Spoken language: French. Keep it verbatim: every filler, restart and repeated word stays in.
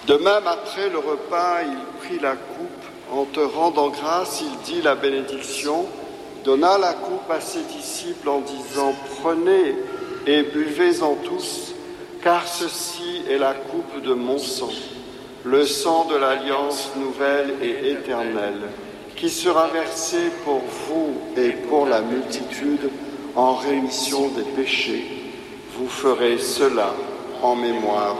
De même, après le repas, il prit la coupe. En te rendant grâce, il dit la bénédiction, donna la coupe à ses disciples en disant « Prenez et buvez-en tous, car ceci est la coupe de mon sang, le sang de l'alliance nouvelle et éternelle, qui sera versé pour vous et pour la multitude en rémission des péchés. Vous ferez cela en mémoire de moi. »